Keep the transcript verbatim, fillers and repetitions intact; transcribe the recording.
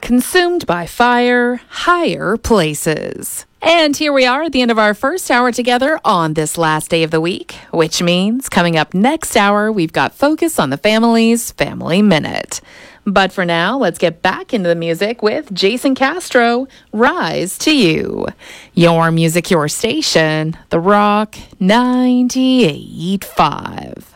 consumed by fire, higher places. And here we are at the end of our first hour together on this last day of the week, which means coming up next hour, we've got Focus on the Family's Family Minute. But for now, let's get back into the music with Jason Castro, Rise to You. Your music, your station, The Rock ninety-eight point five.